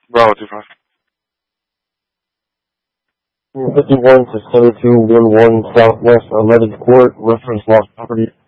Bravo 25. 51 to 7211 Southwest 11th Court, reference lost property.